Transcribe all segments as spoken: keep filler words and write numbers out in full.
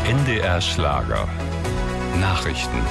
N D R Schlager. Nachrichten.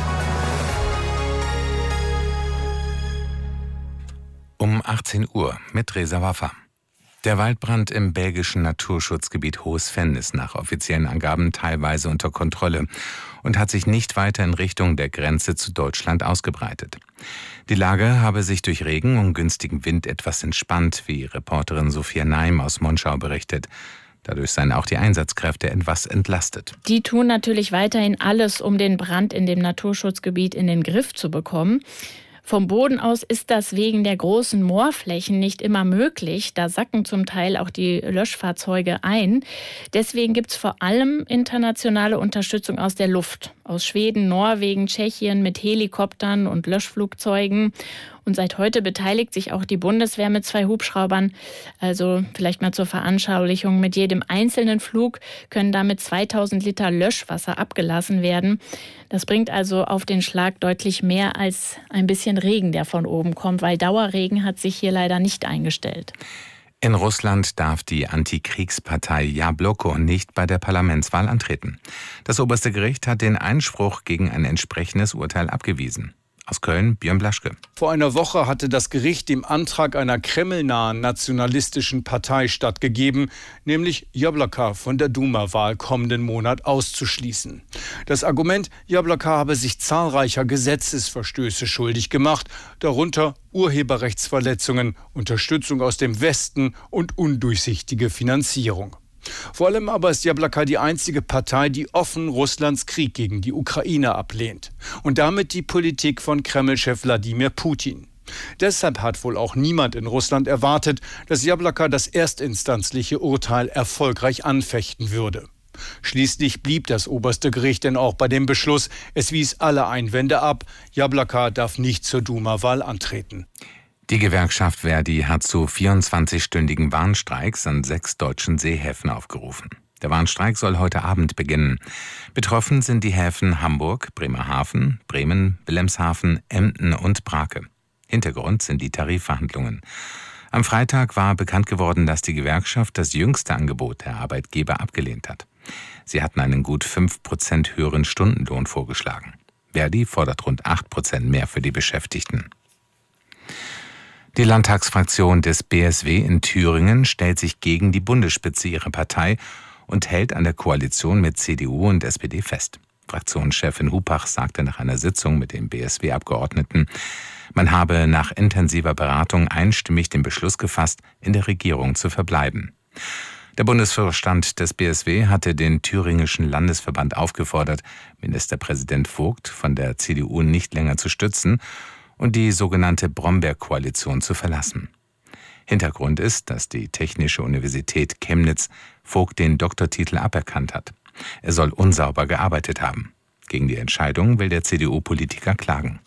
Um achtzehn Uhr mit Reza Waffa. Der Waldbrand im belgischen Naturschutzgebiet Hohes Venn ist nach offiziellen Angaben teilweise unter Kontrolle und hat sich nicht weiter in Richtung der Grenze zu Deutschland ausgebreitet. Die Lage habe sich durch Regen und günstigen Wind etwas entspannt, wie Reporterin Sophia Neim aus Monschau berichtet. Dadurch seien auch die Einsatzkräfte etwas entlastet. Die tun natürlich weiterhin alles, um den Brand in dem Naturschutzgebiet in den Griff zu bekommen. Vom Boden aus ist das wegen der großen Moorflächen nicht immer möglich. Da sacken zum Teil auch die Löschfahrzeuge ein. Deswegen gibt es vor allem internationale Unterstützung aus der Luft. Aus Schweden, Norwegen, Tschechien mit Helikoptern und Löschflugzeugen. Und seit heute beteiligt sich auch die Bundeswehr mit zwei Hubschraubern. Also vielleicht mal zur Veranschaulichung. Mit jedem einzelnen Flug können damit zweitausend Liter Löschwasser abgelassen werden. Das bringt also auf den Schlag deutlich mehr als ein bisschen Regen, der von oben kommt, weil Dauerregen hat sich hier leider nicht eingestellt. In Russland darf die Antikriegspartei Jabloko nicht bei der Parlamentswahl antreten. Das oberste Gericht hat den Einspruch gegen ein entsprechendes Urteil abgewiesen. Aus Köln, Björn Blaschke. Vor einer Woche hatte das Gericht dem Antrag einer kremlnahen nationalistischen Partei stattgegeben, nämlich Jabloko von der Duma-Wahl kommenden Monat auszuschließen. Das Argument, Jabloko habe sich zahlreicher Gesetzesverstöße schuldig gemacht, darunter Urheberrechtsverletzungen, Unterstützung aus dem Westen und undurchsichtige Finanzierung. Vor allem aber ist Jabloko die einzige Partei, die offen Russlands Krieg gegen die Ukraine ablehnt. Und damit die Politik von Kreml-Chef Wladimir Putin. Deshalb hat wohl auch niemand in Russland erwartet, dass Jabloko das erstinstanzliche Urteil erfolgreich anfechten würde. Schließlich blieb das oberste Gericht denn auch bei dem Beschluss. Es wies alle Einwände ab. Jabloko darf nicht zur Duma-Wahl antreten. Die Gewerkschaft Verdi hat zu vierundzwanzigstündigen Warnstreiks an sechs deutschen Seehäfen aufgerufen. Der Warnstreik soll heute Abend beginnen. Betroffen sind die Häfen Hamburg, Bremerhaven, Bremen, Wilhelmshaven, Emden und Brake. Hintergrund sind die Tarifverhandlungen. Am Freitag war bekannt geworden, dass die Gewerkschaft das jüngste Angebot der Arbeitgeber abgelehnt hat. Sie hatten einen gut fünf Prozent höheren Stundenlohn vorgeschlagen. Verdi fordert rund acht Prozent mehr für die Beschäftigten. Die Landtagsfraktion des B S W in Thüringen stellt sich gegen die Bundesspitze ihrer Partei und hält an der Koalition mit C D U und S P D fest. Fraktionschefin Hupach sagte nach einer Sitzung mit den B S W-Abgeordneten, man habe nach intensiver Beratung einstimmig den Beschluss gefasst, in der Regierung zu verbleiben. Der Bundesvorstand des B S W hatte den thüringischen Landesverband aufgefordert, Ministerpräsident Vogt von der C D U nicht länger zu stützen und die sogenannte Bromberg-Koalition zu verlassen. Hintergrund ist, dass die Technische Universität Chemnitz Vogt den Doktortitel aberkannt hat. Er soll unsauber gearbeitet haben. Gegen die Entscheidung will der C D U-Politiker klagen.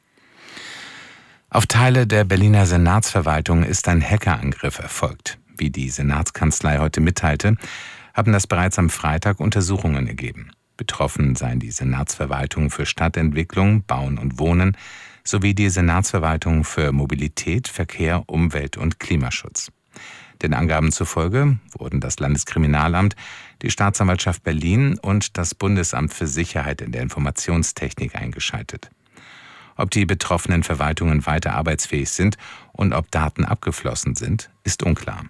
Auf Teile der Berliner Senatsverwaltung ist ein Hackerangriff erfolgt. Wie die Senatskanzlei heute mitteilte, haben das bereits am Freitag Untersuchungen ergeben. Betroffen seien die Senatsverwaltung für Stadtentwicklung, Bauen und Wohnen sowie die Senatsverwaltung für Mobilität, Verkehr, Umwelt und Klimaschutz. Den Angaben zufolge wurden das Landeskriminalamt, die Staatsanwaltschaft Berlin und das Bundesamt für Sicherheit in der Informationstechnik eingeschaltet. Ob die betroffenen Verwaltungen weiter arbeitsfähig sind und ob Daten abgeflossen sind, ist unklar.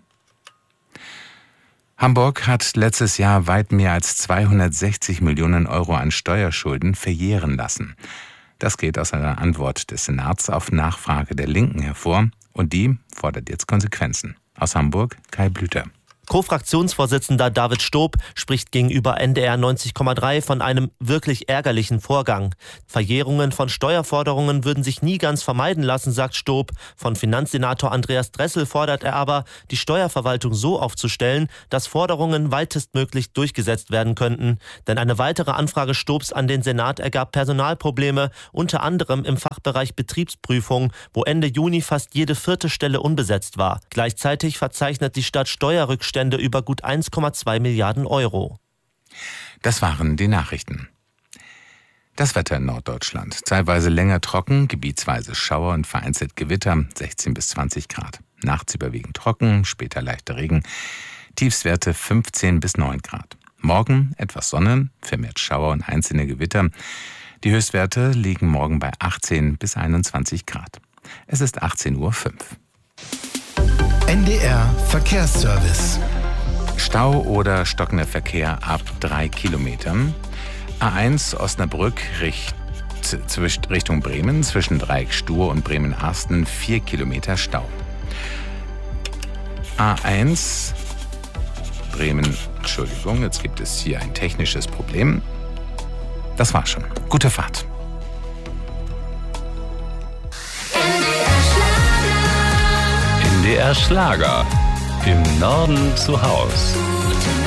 Hamburg hat letztes Jahr weit mehr als zweihundertsechzig Millionen Euro an Steuerschulden verjähren lassen. Das geht aus einer Antwort des Senats auf Nachfrage der Linken hervor und die fordert jetzt Konsequenzen. Aus Hamburg, Kai Blüter. Co-Fraktionsvorsitzender David Stob spricht gegenüber N D R neunzig Komma drei von einem wirklich ärgerlichen Vorgang. Verjährungen von Steuerforderungen würden sich nie ganz vermeiden lassen, sagt Stob. Von Finanzsenator Andreas Dressel fordert er aber, die Steuerverwaltung so aufzustellen, dass Forderungen weitestmöglich durchgesetzt werden könnten. Denn eine weitere Anfrage Stobs an den Senat ergab Personalprobleme, unter anderem im Fachbereich Betriebsprüfung, wo Ende Juni fast jede vierte Stelle unbesetzt war. Gleichzeitig verzeichnet die Stadt Steuerrückstände über gut eins Komma zwei Milliarden Euro. Das waren die Nachrichten. Das Wetter in Norddeutschland. Teilweise länger trocken, gebietsweise Schauer und vereinzelt Gewitter, sechzehn bis zwanzig Grad. Nachts überwiegend trocken, später leichter Regen. Tiefstwerte fünfzehn bis neun Grad. Morgen etwas Sonne, vermehrt Schauer und einzelne Gewitter. Die Höchstwerte liegen morgen bei achtzehn bis einundzwanzig Grad. Es ist achtzehn Uhr fünf. N D R Verkehrsservice. Stau oder stockender Verkehr ab drei Kilometern. A eins Osnabrück Richt, zwischen, Richtung Bremen zwischen Dreieck-Stur und Bremen-Arsten vier Kilometer Stau. A eins Bremen, Entschuldigung, jetzt gibt es hier ein technisches Problem. Das war schon. Gute Fahrt. N D R Schlager. Im Norden zu Haus.